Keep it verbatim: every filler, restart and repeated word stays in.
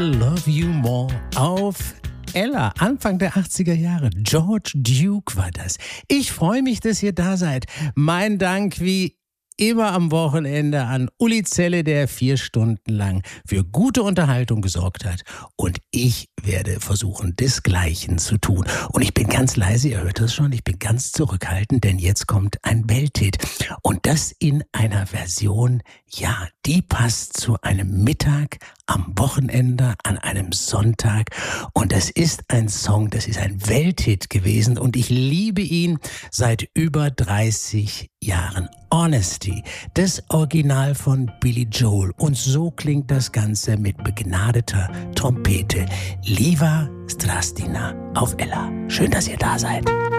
Love You More auf Ella, Anfang der achtziger Jahre. George Duke war das. Ich freue mich, dass ihr da seid. Mein Dank wie immer am Wochenende an Uli Zelle, der vier Stunden lang für gute Unterhaltung gesorgt hat. Und ich werde versuchen, desgleichen zu tun. Und ich bin ganz leise, ihr hört das schon, ich bin ganz zurückhaltend, denn jetzt kommt ein Welthit. Und das in einer Version, ja, die passt zu einem Mittag am Wochenende, an einem Sonntag. Und das ist ein Song, das ist ein Welthit gewesen. Und ich liebe ihn seit über dreißig Jahren. Honesty, das Original von Billy Joel. Und so klingt das Ganze mit begnadeter Trompete. Liva Strastina auf Ella. Schön, dass ihr da seid.